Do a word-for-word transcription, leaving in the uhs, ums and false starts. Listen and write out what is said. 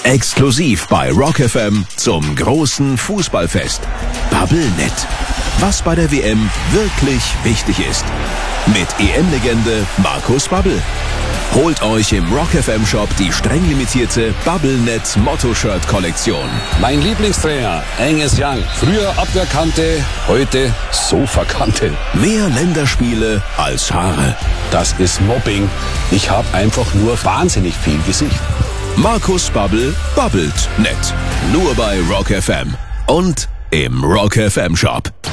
Exklusiv bei Rock F M zum großen Fußballfest. Bubblenet. Was bei der W M wirklich wichtig ist. Mit E M-Legende Markus Babbel. Holt euch im Rock F M Shop die streng limitierte Bubblenet Motto-Shirt-Kollektion. Mein Lieblingstrainer, Angus Young. Früher Abwehrkante, heute Sofakante. Mehr Länderspiele als Haare. Das ist Mobbing. Ich habe einfach nur wahnsinnig viel Gesicht. Markus Babbel babbelt nett. Nur bei Rock F M. Und im Rock F M Shop.